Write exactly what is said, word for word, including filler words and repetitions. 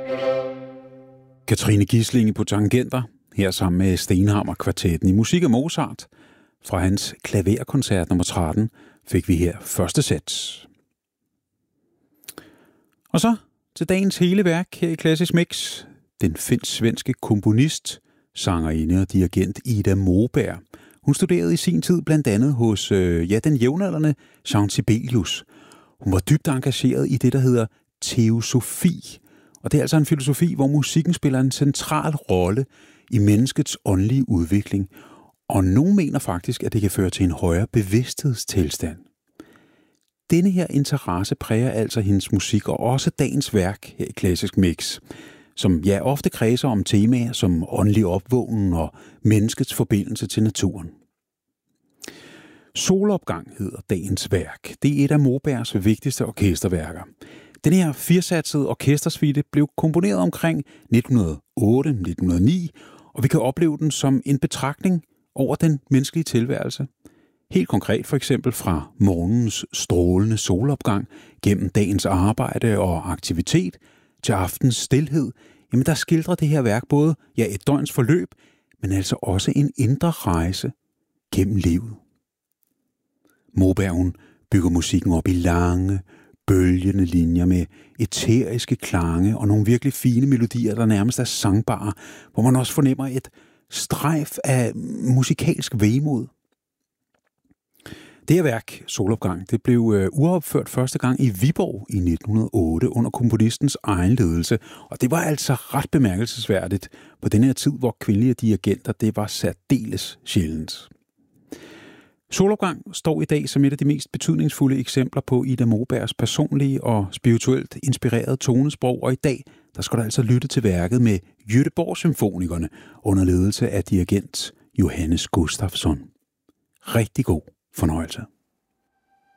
Katrine Gislinge på tangenter, her sammen med Stenhammer Kvartetten i musik af Mozart. Fra hans klaverkoncert nummer tretten fik vi her første sæt. Og så til dagens hele værk her i Klassisk Mix. Den finsk-svenske komponist, sangerinde og dirigent Ida Moberg. Hun studerede i sin tid blandt andet hos øh, ja, den jævnaldrende Jean Sibelius. Hun var dybt engageret i det, der hedder teosofi. Og det er altså en filosofi, hvor musikken spiller en central rolle i menneskets åndelige udvikling. Og nogen mener faktisk, at det kan føre til en højere bevidsthedstilstand. Denne her interesse præger altså hendes musik og også dagens værk her i Klassisk Mix, som ja ofte kredser om temaer som åndelig opvågning og menneskets forbindelse til naturen. Solopgang hedder dagens værk. Det er et af Mobergs vigtigste orkesterværker. Den her firesatsede orkestersuite blev komponeret omkring nitten hundrede og otte til nitten hundrede og ni, og vi kan opleve den som en betragtning over den menneskelige tilværelse. Helt konkret for eksempel fra morgenens strålende solopgang, gennem dagens arbejde og aktivitet, til aftens stilhed, jamen der skildrer det her værk både ja, et døgns forløb, men altså også en indre rejse gennem livet. Moberg hun bygger musikken op i lange, bølgende linjer med æteriske klange og nogle virkelig fine melodier, der nærmest er sangbare, hvor man også fornemmer et strejf af musikalsk vemod. Det her værk, Solopgang, det blev øh, uopført første gang i Viborg i nitten hundrede og otte under komponistens egen ledelse, og det var altså ret bemærkelsesværdigt på den her tid, hvor kvindelige dirigenter, det var særdeles sjældent. Solopgang står i dag som et af de mest betydningsfulde eksempler på Ida Mobergs personlige og spirituelt inspirerede tonesprog, og i dag der skal du altså lytte til værket med Göteborg Symfonikerne under ledelse af dirigent Johannes Gustafsson. Rigtig god fornøjelse.